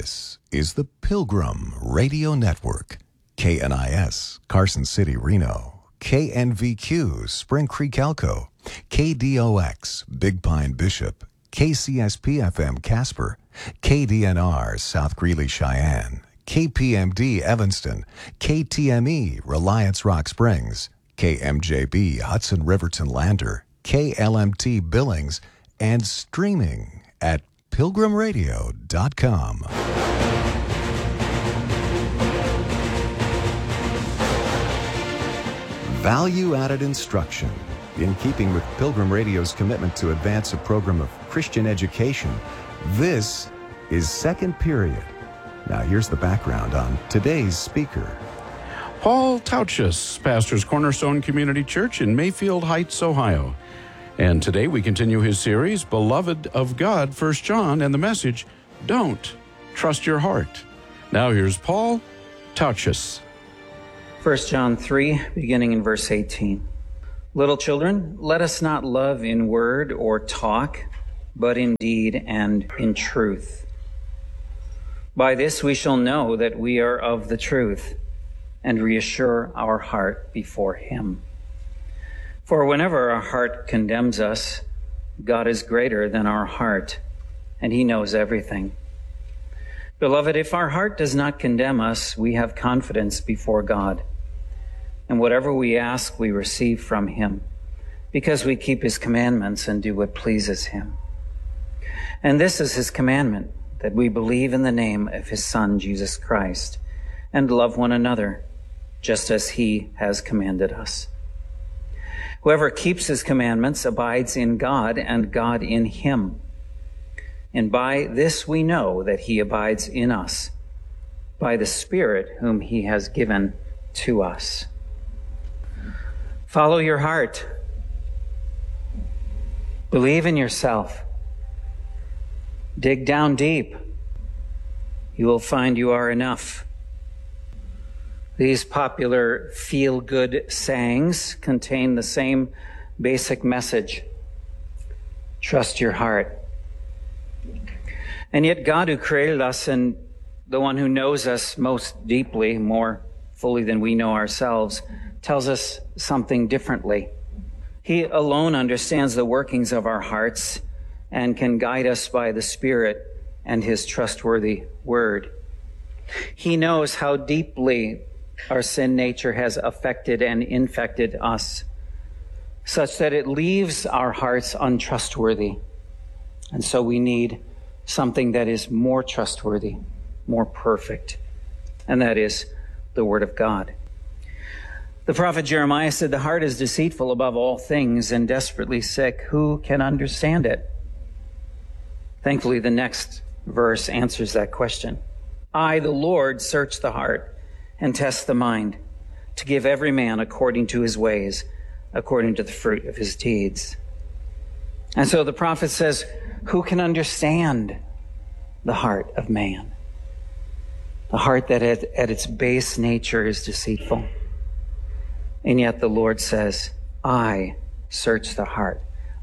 This is the Pilgrim Radio Network. KNIS, Carson City, Reno. KNVQ, Spring Creek, Elko. KDOX, Big Pine, Bishop. KCSP-FM, Casper. KDNR, South Greeley, Cheyenne. KPMD, Evanston. KTME, Reliance Rock Springs. KMJB, Hudson Riverton Lander. KLMT, Billings. And streaming at pilgrimradio.com. Value-added instruction. In keeping with Pilgrim Radio's commitment to advance a program of Christian education, this is Second Period. Now here's the background on today's speaker. Paul Tauchus pastors Cornerstone Community Church in Mayfield Heights, Ohio. And today we continue his series, Beloved of God, 1 John, and the message, Don't Trust Your Heart. Now here's Paul Tauchus. 1 John 3, beginning in verse 18. Little children, let us not love in word or talk, but in deed and in truth. By this we shall know that we are of the truth, and reassure our heart before him. For whenever our heart condemns us, God is greater than our heart, and he knows everything. Beloved, if our heart does not condemn us, we have confidence before God. And whatever we ask, we receive from him, because we keep his commandments and do what pleases him. And this is his commandment, that we believe in the name of his Son, Jesus Christ, and love one another, just as he has commanded us. Whoever keeps his commandments abides in God, and God in him. And by this we know that he abides in us, by the Spirit whom he has given to us. Follow your heart. Believe in yourself. Dig down deep. You will find you are enough. These popular feel-good sayings contain the same basic message. Trust your heart. And yet God, who created us and the one who knows us most deeply, more fully than we know ourselves, tells us something differently. He alone understands the workings of our hearts and can guide us by the Spirit and his trustworthy word. He knows how deeply our sin nature has affected and infected us, such that it leaves our hearts untrustworthy. And so we need something that is more trustworthy, more perfect, and that is the Word of God. The prophet Jeremiah said, the heart is deceitful above all things and desperately sick. Who can understand it? Thankfully, the next verse answers that question. I, the Lord, search the heart and test the mind, to give every man according to his ways, according to the fruit of his deeds. And so the prophet says, who can understand the heart of man? The heart that at its base nature is deceitful. And yet the Lord says, I search the heart.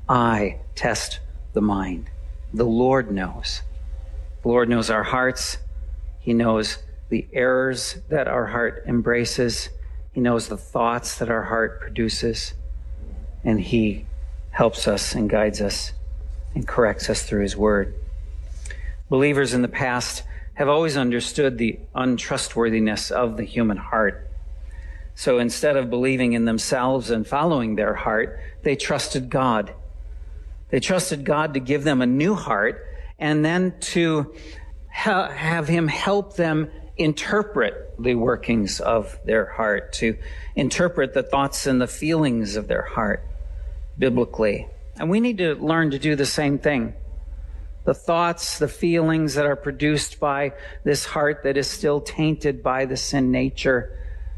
I test the mind. The Lord knows. The Lord knows our hearts. He knows the errors that our heart embraces. He knows the thoughts that our heart produces. And he helps us and guides us and corrects us through his word. Believers in the past have always understood the untrustworthiness of the human heart. So instead of believing in themselves and following their heart, they trusted God. They trusted God to give them a new heart and then to have him help them interpret the workings of their heart, to interpret the thoughts and the feelings of their heart biblically. And we need to learn to do the same thing. The thoughts, the feelings that are produced by this heart that is still tainted by the sin nature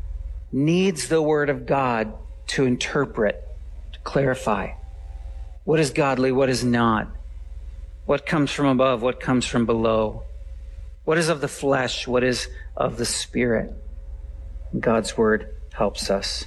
needs the Word of God to interpret, to clarify. What is godly, what is not? What comes from above, what comes from below? What is of the flesh? What is of the Spirit? God's word helps us.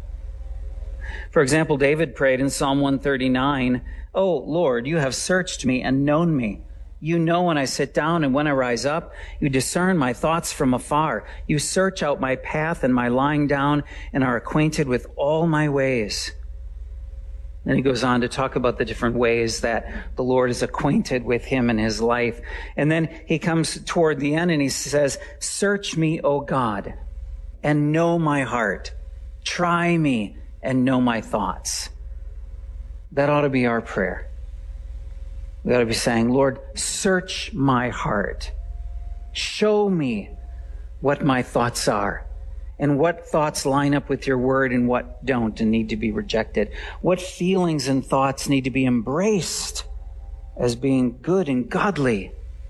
For example, David prayed in Psalm 139, "Oh, Lord, you have searched me and known me. You know when I sit down and when I rise up. You discern my thoughts from afar. You search out my path and my lying down and are acquainted with all my ways. Then he goes on to talk about the different ways that the Lord is acquainted with him in his life. And then he comes toward the end and he says, search me, O God, and know my heart. Try me and know my thoughts. That ought to be our prayer. We ought to be saying, Lord, search my heart. Show me what my thoughts are and what thoughts line up with your word and what don't and need to be rejected. What feelings and thoughts need to be embraced as being good and godly,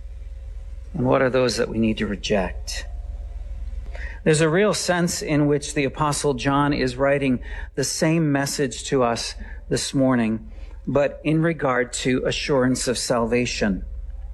and what are those that we need to reject? There's a real sense in which the Apostle John is writing the same message to us this morning, but in regard to assurance of salvation.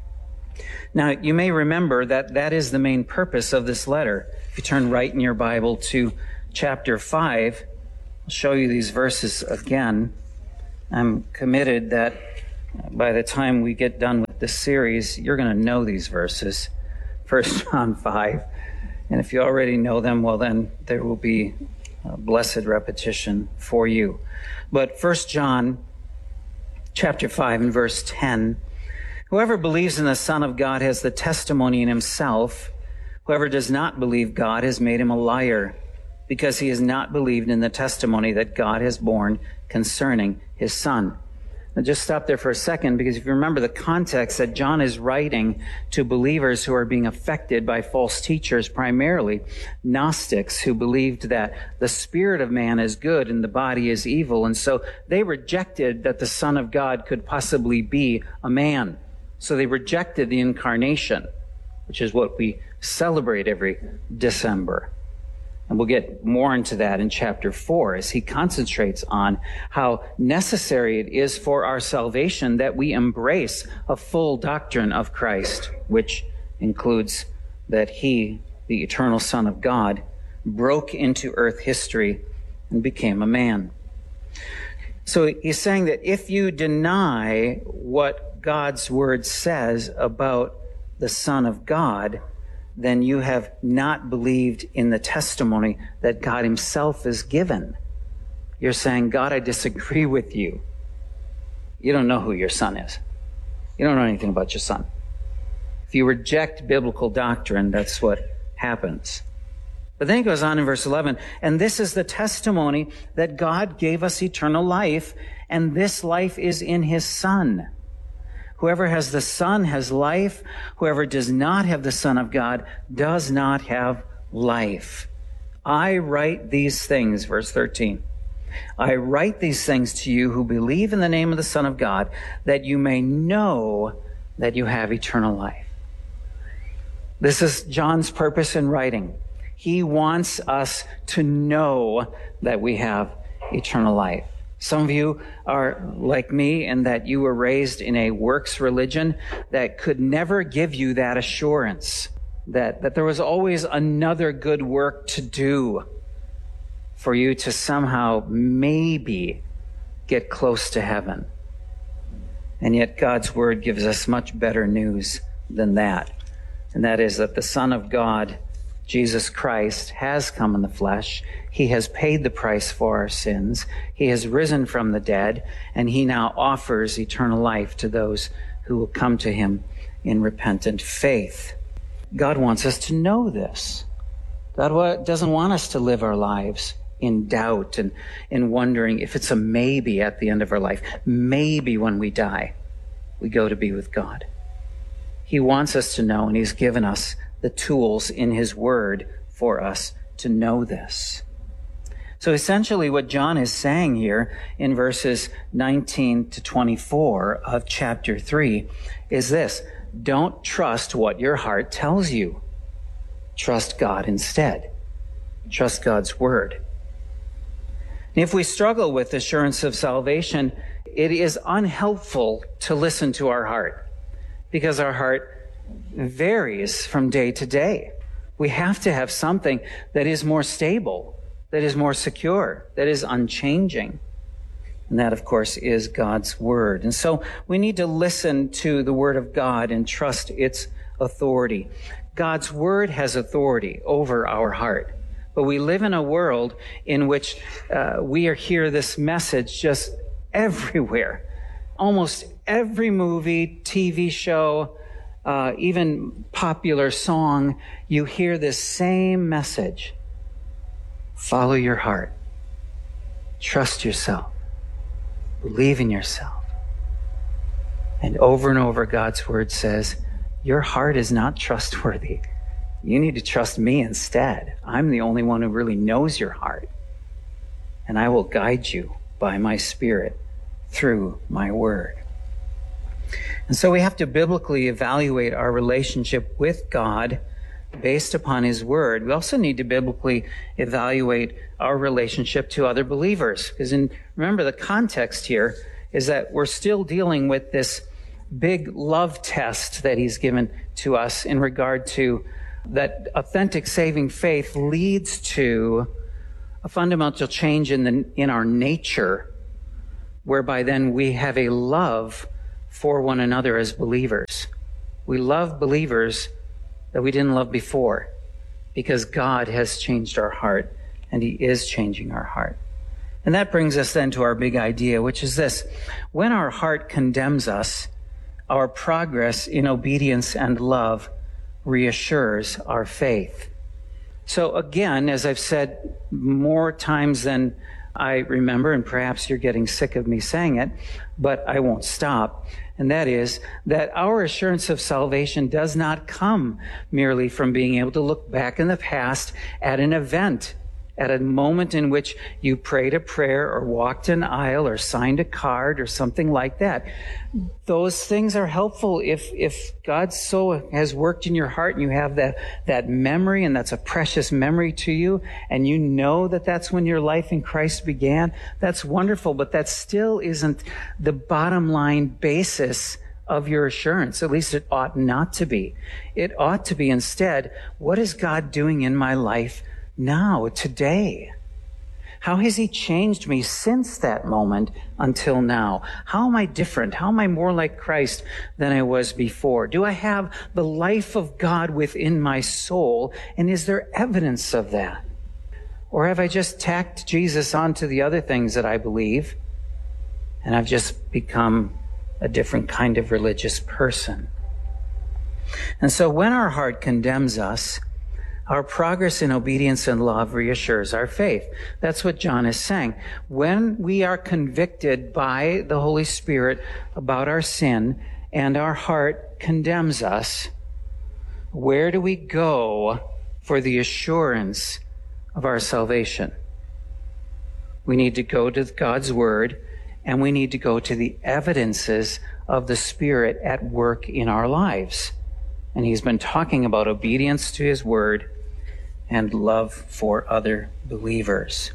Now, you may remember that that is the main purpose of this letter. If you turn right in your Bible to chapter 5, I'll show you these verses again. I'm committed that by the time we get done with this series, you're going to know these verses. 1 John 5. And if you already know them, well, then there will be a blessed repetition for you. But 1 John chapter 5 and verse 10, whoever believes in the Son of God has the testimony in himself. Whoever does not believe God has made him a liar, because he has not believed in the testimony that God has borne concerning his Son. Now just stop there for a second, because if you remember the context that John is writing to believers who are being affected by false teachers, primarily Gnostics, who believed that the spirit of man is good and the body is evil. And so they rejected that the Son of God could possibly be a man. So they rejected the incarnation, which is what we celebrate every December. And we'll get more into that in chapter 4 as he concentrates on how necessary it is for our salvation that we embrace a full doctrine of Christ, which includes that he, the eternal Son of God, broke into earth history and became a man. So he's saying that if you deny what God's word says about the Son of God, then you have not believed in the testimony that God himself has given. You're saying, God, I disagree with you. You don't know who your Son is. You don't know anything about your Son. If you reject biblical doctrine, that's what happens. But then he goes on in verse 11, and this is the testimony that God gave us eternal life, and this life is in his Son. Whoever has the Son has life. Whoever does not have the Son of God does not have life. I write these things, verse 13. I write these things to you who believe in the name of the Son of God, that you may know that you have eternal life. This is John's purpose in writing. He wants us to know that we have eternal life. Some of you are like me in that you were raised in a works religion that could never give you that assurance that there was always another good work to do for you to somehow maybe get close to heaven. And yet God's word gives us much better news than that. And that is that the Son of God, Jesus Christ, has come in the flesh. He has paid the price for our sins. He has risen from the dead, and he now offers eternal life to those who will come to him in repentant faith. God wants us to know this. God doesn't want us to live our lives in doubt and in wondering if it's a maybe at the end of our life. Maybe when we die, we go to be with God. He wants us to know, and he's given us the tools in his word for us to know this. So essentially what John is saying here in verses 19 to 24 of chapter 3 is this: don't trust what your heart tells you. Trust God instead. Trust God's word. If we struggle with assurance of salvation, it is unhelpful to listen to our heart, because our heart varies from day to day. We have to have something that is more stable, that is more secure, that is unchanging. And that, of course, is God's Word. And so we need to listen to the Word of God and trust its authority. God's Word has authority over our heart. But we live in a world in which we hear this message just everywhere. Almost every movie, TV show, even popular song, you hear this same message. Follow your heart. Trust yourself. Believe in yourself. And over, God's Word says, your heart is not trustworthy. You need to trust me instead. I'm the only one who really knows your heart. And I will guide you by my Spirit through my Word. And so we have to biblically evaluate our relationship with God based upon His Word. We also need to biblically evaluate our relationship to other believers. Because remember, the context here is that we're still dealing with this big love test that He's given to us in regard to that authentic saving faith leads to a fundamental change in our nature, whereby then we have a love for one another as believers. We love believers that we didn't love before because God has changed our heart and He is changing our heart. And that brings us then to our big idea, which is this. When our heart condemns us, our progress in obedience and love reassures our faith. So again, as I've said more times than I remember, and perhaps you're getting sick of me saying it, but I won't stop. And that is that our assurance of salvation does not come merely from being able to look back in the past at an event, at a moment in which you prayed a prayer or walked an aisle or signed a card or something like that. Those things are helpful if God so has worked in your heart and you have that memory, and that's a precious memory to you, and you know that that's when your life in Christ began. That's wonderful, but that still isn't the bottom line basis of your assurance. At least it ought not to be. It ought to be instead, what is God doing in my life now, today? How has He changed me since that moment until now? How am I different? How am I more like Christ than I was before? Do I have the life of God within my soul? And is there evidence of that? Or have I just tacked Jesus onto the other things that I believe, and I've just become a different kind of religious person? And so when our heart condemns us, our progress in obedience and love reassures our faith. That's what John is saying. When we are convicted by the Holy Spirit about our sin and our heart condemns us, where do we go for the assurance of our salvation? We need to go to God's Word, and we need to go to the evidences of the Spirit at work in our lives. And He's been talking about obedience to His Word and love for other believers.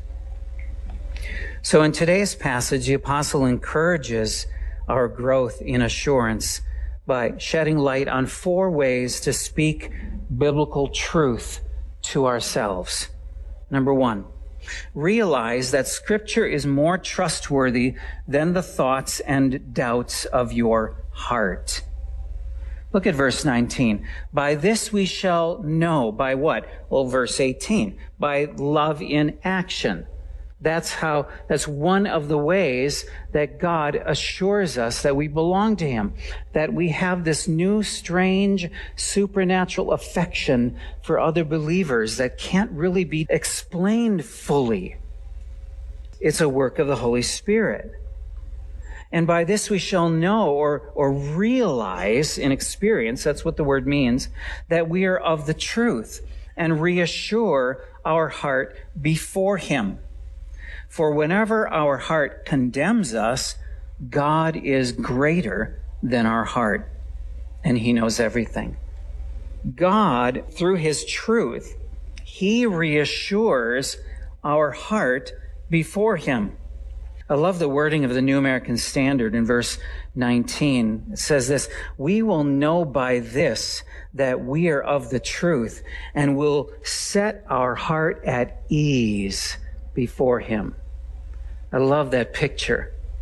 So in today's passage, the apostle encourages our growth in assurance by shedding light on 4 ways to speak biblical truth to ourselves. Number 1, realize that Scripture is more trustworthy than the thoughts and doubts of your heart. Look at verse 19. By this we shall know. By what? Well, verse 18. By love in action. That's one of the ways that God assures us that we belong to Him, that we have this new, strange, supernatural affection for other believers that can't really be explained fully. It's a work of the Holy Spirit. And by this we shall know or realize in experience, that's what the word means, that we are of the truth, and reassure our heart before Him. For whenever our heart condemns us, God is greater than our heart, and He knows everything. God, through His truth, He reassures our heart before Him. I love the wording of the New American Standard in verse 19. It says this, we will know by this that we are of the truth, and will set our heart at ease before Him. I love that picture.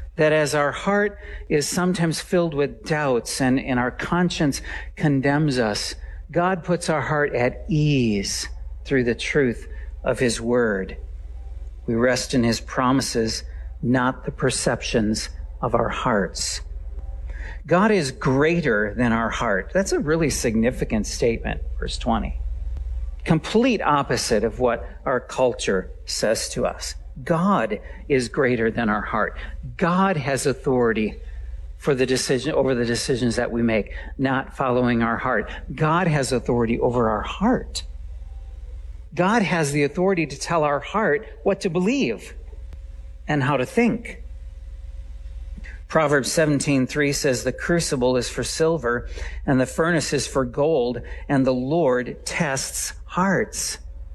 That as our heart is sometimes filled with doubts and our conscience condemns us, God puts our heart at ease through the truth of his word. We rest in his promises, not the perceptions of our hearts. God is greater than our heart. That's a really significant statement, verse 20. Complete opposite of what our culture says to us. God is greater than our heart. God has authority for the decision, over the decisions that we make, not following our heart. God has authority over our heart. God has the authority to tell our heart what to believe and how to think. Proverbs 17:3 says, the crucible is for silver and the furnace is for gold, and the Lord tests hearts.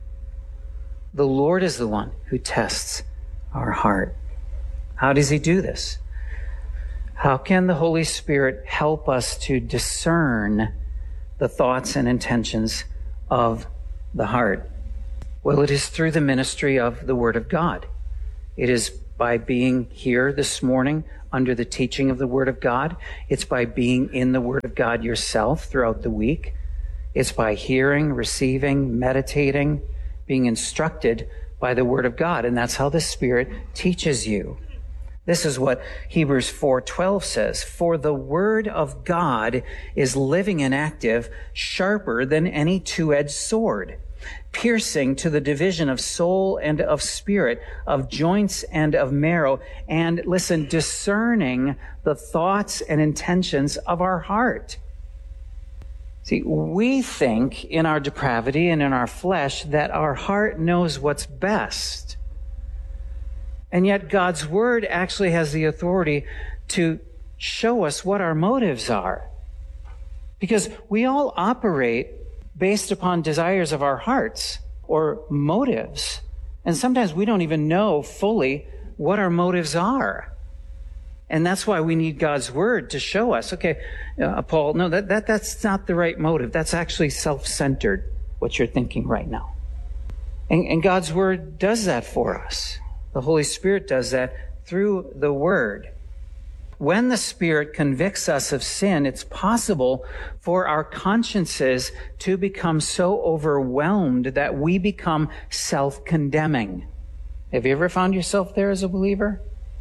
The Lord is the one who tests our heart. How does he do this? How can the Holy Spirit help us to discern the thoughts and intentions of the heart? Well, it is through the ministry of the Word of God. It is by being here this morning under the teaching of the Word of God. It's by being in the Word of God yourself throughout the week. It's by hearing, receiving, meditating, being instructed by the Word of God. And that's how the Spirit teaches you. This is what Hebrews 4:12 says. For the Word of God is living and active, sharper than any two-edged sword, piercing to the division of soul and of spirit, of joints and of marrow, and listen, discerning the thoughts and intentions of our heart. See, we think in our depravity and in our flesh that our heart knows what's best. And yet God's word actually has the authority to show us what our motives are. Because we all operate based upon desires of our hearts or motives. And sometimes we don't even know fully what our motives are. And that's why we need God's word to show us, okay, Paul, no, that's not the right motive. That's actually self-centered, what you're thinking right now. And God's word does that for us. The Holy Spirit does that through the word. When the Spirit convicts us of sin, it's possible for our consciences to become so overwhelmed that we become self-condemning. Have you ever found yourself there as a believer?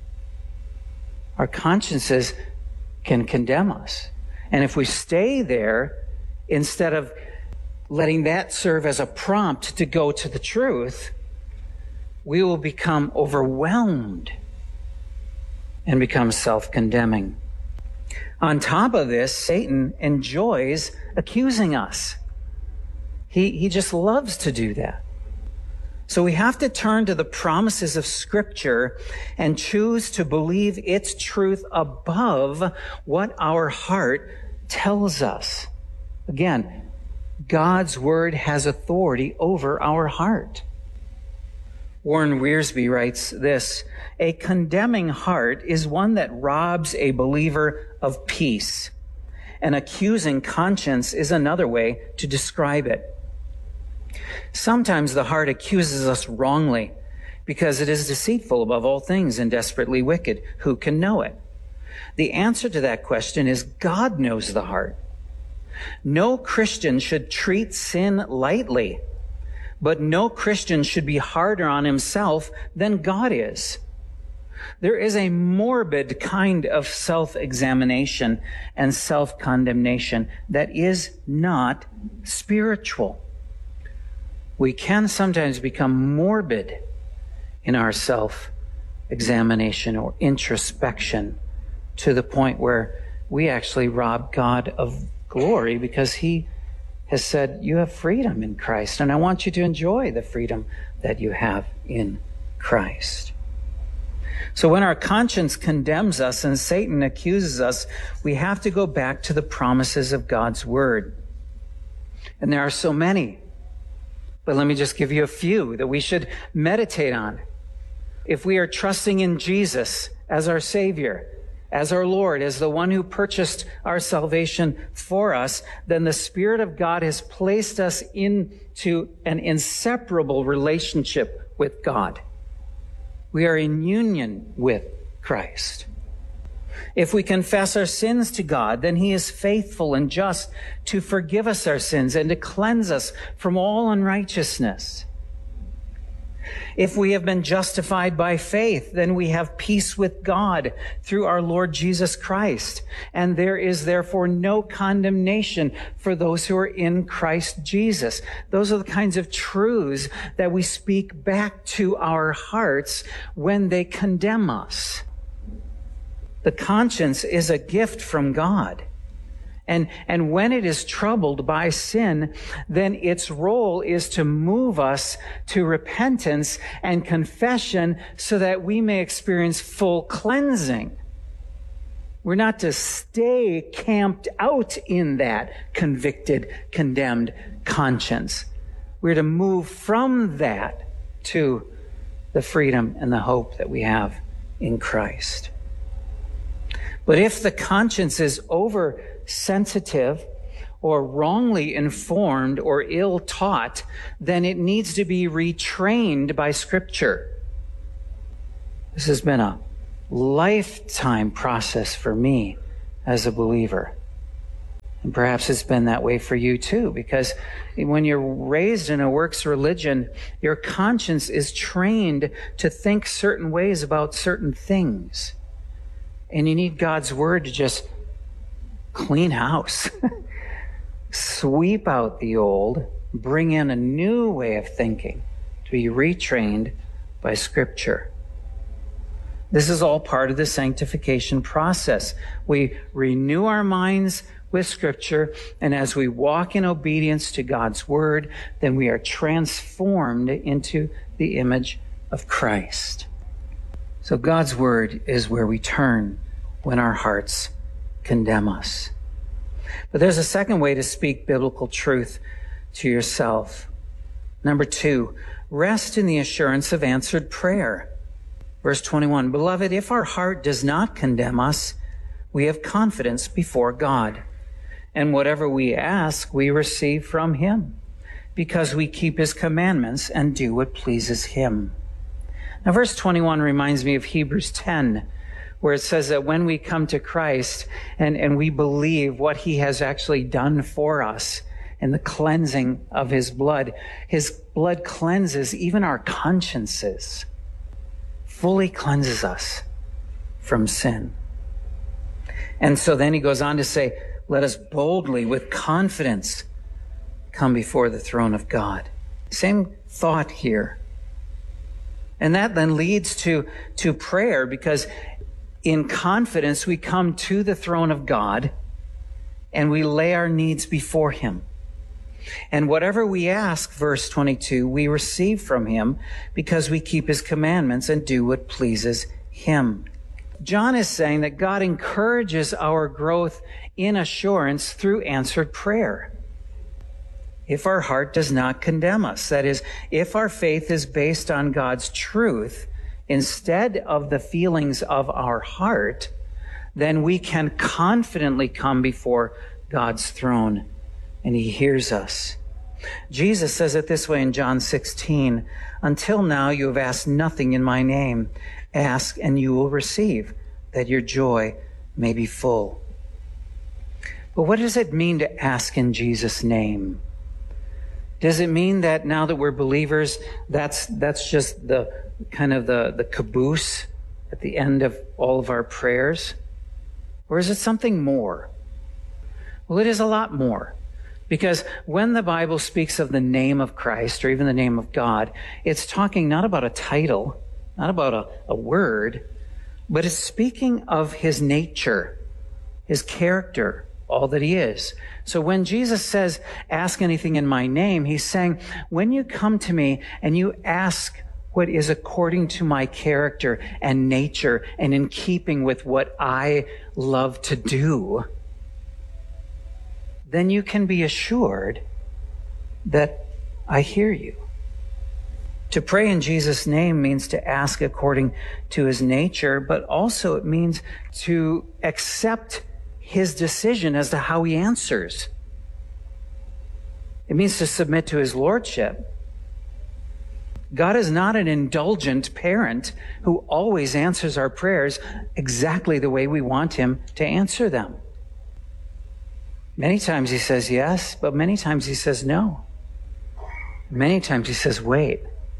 Our consciences can condemn us. And if we stay there, instead of letting that serve as a prompt to go to the truth, we will become overwhelmed and become self-condemning. On top of this, Satan enjoys accusing us. He just loves to do that. So we have to turn to the promises of Scripture and choose to believe its truth above what our heart tells us. Again, God's word has authority over our heart. Warren Wiersbe writes this: a condemning heart is one that robs a believer of peace. An accusing conscience is another way to describe it. Sometimes the heart accuses us wrongly because it is deceitful above all things and desperately wicked. Who can know it? The answer to that question is God knows the heart. No Christian should treat sin lightly, but no Christian should be harder on himself than God is. There is a morbid kind of self-examination and self-condemnation that is not spiritual. We can sometimes become morbid in our self-examination or introspection to the point where we actually rob God of glory because he has said, you have freedom in Christ, and I want you to enjoy the freedom that you have in Christ. So when our conscience condemns us and Satan accuses us, we have to go back to the promises of God's word. And there are so many. But let me just give you a few that we should meditate on. If we are trusting in Jesus as our Savior, as our Lord, as the one who purchased our salvation for us, then the Spirit of God has placed us into an inseparable relationship with God. We are in union with Christ. If we confess our sins to God, then he is faithful and just to forgive us our sins and to cleanse us from all unrighteousness. If we have been justified by faith, then we have peace with God through our Lord Jesus Christ. And there is therefore no condemnation for those who are in Christ Jesus. Those are the kinds of truths that we speak back to our hearts when they condemn us. The conscience is a gift from God. And when it is troubled by sin, then its role is to move us to repentance and confession so that we may experience full cleansing. We're not to stay camped out in that convicted, condemned conscience. We're to move from that to the freedom and the hope that we have in Christ. But if the conscience is oversensitive or wrongly informed or ill-taught, then it needs to be retrained by Scripture. This has been a lifetime process for me as a believer. And perhaps it's been that way for you too, because when you're raised in a works religion, your conscience is trained to think certain ways about certain things. And you need God's word to just clean house, sweep out the old, bring in a new way of thinking, to be retrained by Scripture. This is all part of the sanctification process. We renew our minds with Scripture, and as we walk in obedience to God's word, then we are transformed into the image of Christ. So God's word is where we turn when our hearts condemn us. But there's a second way to speak biblical truth to yourself. Number 2, rest in the assurance of answered prayer. Verse 21, Beloved, if our heart does not condemn us, we have confidence before God. And whatever we ask, we receive from him, because we keep his commandments and do what pleases him. Now, verse 21 reminds me of Hebrews 10, where it says that when we come to Christ and we believe what he has actually done for us and the cleansing of his blood cleanses even our consciences, fully cleanses us from sin. And so then he goes on to say, let us boldly, with confidence, come before the throne of God. Same thought here. And that then leads to prayer, because in confidence we come to the throne of God and we lay our needs before him. And whatever we ask, verse 22, we receive from him because we keep his commandments and do what pleases him. John is saying that God encourages our growth in assurance through answered prayer. If our heart does not condemn us, that is, if our faith is based on God's truth instead of the feelings of our heart, then we can confidently come before God's throne and he hears us. Jesus says it this way in John 16, Until now you have asked nothing in my name. Ask and you will receive, that your joy may be full. But what does it mean to ask in Jesus' name? Does it mean that now that we're believers, that's just the kind of the caboose at the end of all of our prayers? Or is it something more? Well, it is a lot more. Because when the Bible speaks of the name of Christ or even the name of God, it's talking not about a title, not about a word, but it's speaking of his nature, his character, all that he is. So when Jesus says, ask anything in my name, he's saying, when you come to me and you ask what is according to my character and nature and in keeping with what I love to do, then you can be assured that I hear you. To pray in Jesus' name means to ask according to his nature, but also it means to accept his decision as to how he answers. It means to submit to his lordship. God is not an indulgent parent who always answers our prayers exactly the way we want him to answer them. Many times he says yes, but many times he says no. Many times he says wait.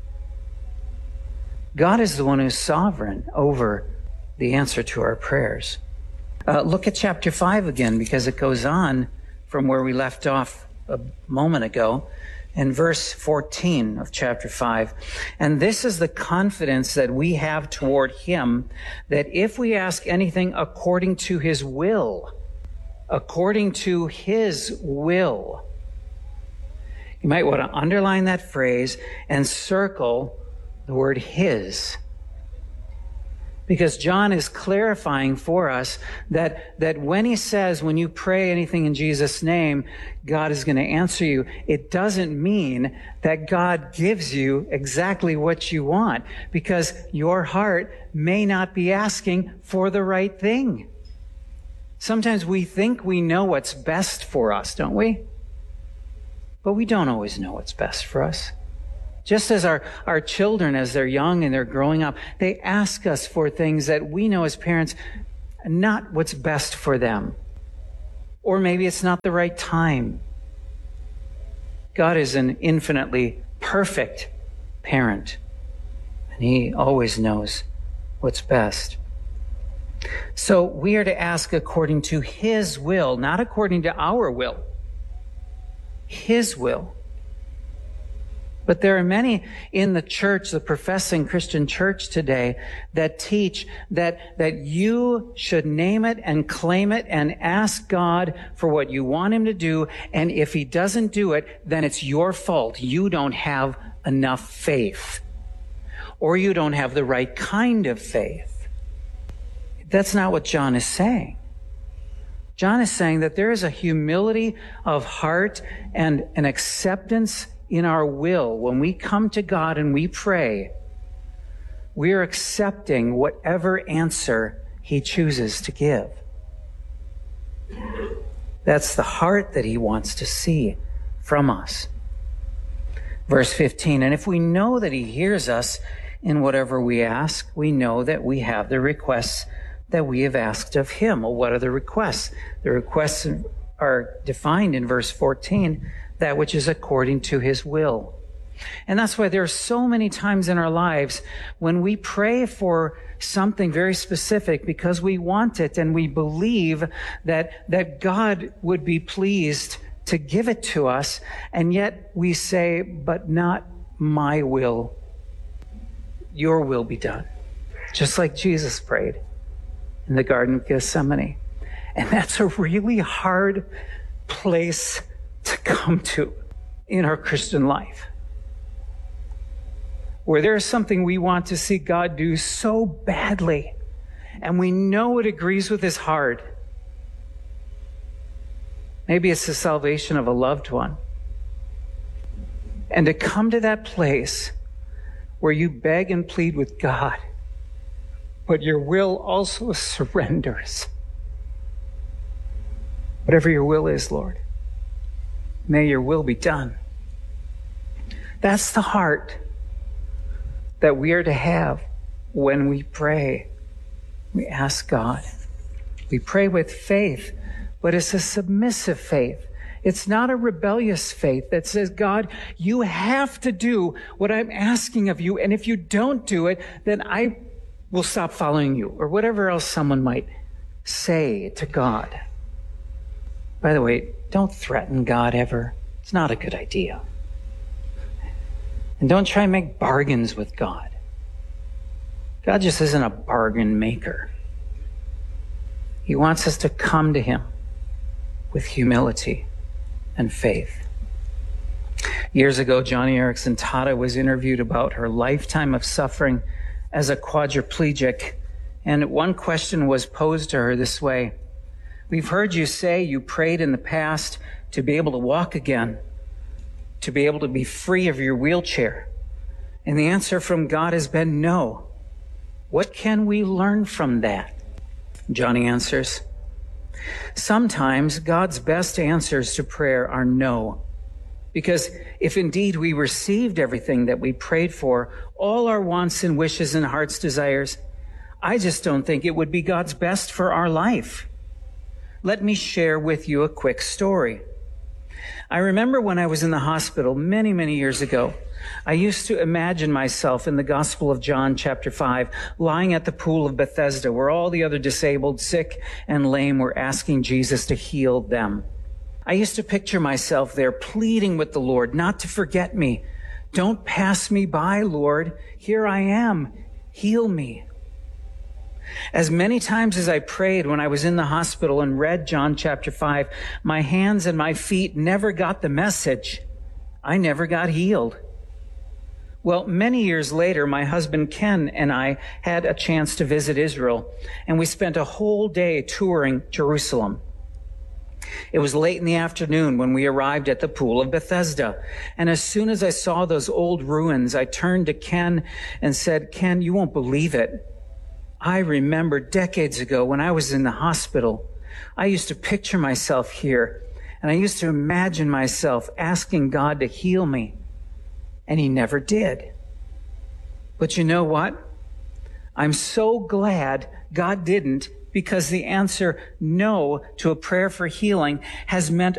God is the one who's sovereign over the answer to our prayers. Look at chapter 5 again, because it goes on from where we left off a moment ago in verse 14 of chapter 5. And this is the confidence that we have toward him, that if we ask anything according to his will, according to his will, you might want to underline that phrase and circle the word his. Because John is clarifying for us that when he says, when you pray anything in Jesus' name, God is going to answer you, it doesn't mean that God gives you exactly what you want, because your heart may not be asking for the right thing. Sometimes we think we know what's best for us, don't we? But we don't always know what's best for us. Just as our children, as they're young and they're growing up, they ask us for things that we know as parents not what's best for them. Or maybe it's not the right time. God is an infinitely perfect parent, and he always knows what's best. So we are to ask according to his will, not according to our will. His will. But there are many in the church, the professing Christian church today, that teach that you should name it and claim it and ask God for what you want him to do. And if he doesn't do it, then it's your fault. You don't have enough faith. Or you don't have the right kind of faith. That's not what John is saying. John is saying that there is a humility of heart and an acceptance in our will. When we come to God and we pray, we are accepting whatever answer he chooses to give. That's the heart that he wants to see from us. Verse 15, and if we know that he hears us in whatever we ask, we know that we have the requests that we have asked of him. Well, what are the requests? The requests are defined in verse 14, that which is according to his will. And that's why there are so many times in our lives when we pray for something very specific because we want it and we believe that God would be pleased to give it to us, and yet we say, but not my will. Your will be done. Just like Jesus prayed in the Garden of Gethsemane. And that's a really hard place to come to in our Christian life, where there's something we want to see God do so badly, and we know it agrees with his heart. Maybe it's the salvation of a loved one. And to come to that place where you beg and plead with God, but your will also surrenders. Whatever your will is, Lord, may your will be done. That's the heart that we are to have when we pray. We ask God. We pray with faith, but it's a submissive faith. It's not a rebellious faith that says, God, you have to do what I'm asking of you, and if you don't do it, then I will stop following you, or whatever else someone might say to God. By the way, don't threaten God ever. It's not a good idea. And don't try and make bargains with God. God just isn't a bargain maker. He wants us to come to him with humility and faith. Years ago, Joni Eareckson Tada was interviewed about her lifetime of suffering as a quadriplegic, and one question was posed to her this way: we've heard you say you prayed in the past to be able to walk again, to be able to be free of your wheelchair. And the answer from God has been no. What can we learn from that? Joni answers, sometimes God's best answers to prayer are no. Because if indeed we received everything that we prayed for, all our wants and wishes and heart's desires, I just don't think it would be God's best for our life. Let me share with you a quick story. I remember when I was in the hospital many, many years ago, I used to imagine myself in the Gospel of John chapter 5, lying at the pool of Bethesda, where all the other disabled, sick, and lame were asking Jesus to heal them. I used to picture myself there pleading with the Lord not to forget me. Don't pass me by, Lord. Here I am. Heal me. As many times as I prayed when I was in the hospital and read John chapter 5, my hands and my feet never got the message. I never got healed. Well, many years later, my husband Ken and I had a chance to visit Israel, and we spent a whole day touring Jerusalem. It was late in the afternoon when we arrived at the pool of Bethesda. And as soon as I saw those old ruins, I turned to Ken and said, Ken, you won't believe it. I remember decades ago when I was in the hospital, I used to picture myself here, and I used to imagine myself asking God to heal me, and he never did. But you know what? I'm so glad God didn't, because the answer no to a prayer for healing has meant